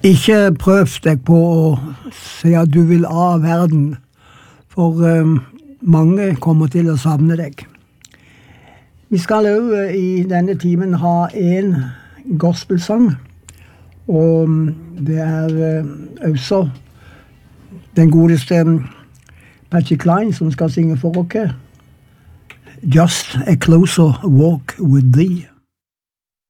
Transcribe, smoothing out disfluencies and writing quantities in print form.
Ikke prøv deg på å si at du vil av verden, for mange kommer til å savne deg. Vi skal også i denne timen ha en gospelsang, og det også den godeste Patsy Cline som skal synge for oss. Just a closer walk with thee.